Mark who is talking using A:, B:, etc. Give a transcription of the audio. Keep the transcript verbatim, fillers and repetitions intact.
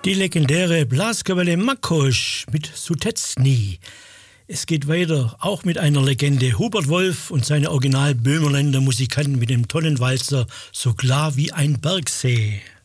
A: Die legendäre Blaskapelle Makkosch mit Sutezny. Es geht weiter, auch mit einer Legende. Hubert Wolf und seine Original Böhmerländer Musikanten mit dem tollen Walzer So klar wie ein Bergsee.